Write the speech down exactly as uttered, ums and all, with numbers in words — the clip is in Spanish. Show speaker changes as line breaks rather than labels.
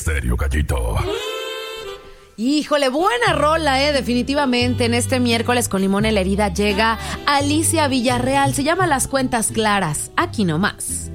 Estéreo, Gallito.
Híjole, buena rola, eh, definitivamente. En este miércoles con Limón en la Herida llega Alicia Villarreal. Se llama Las Cuentas Claras. Aquí nomás.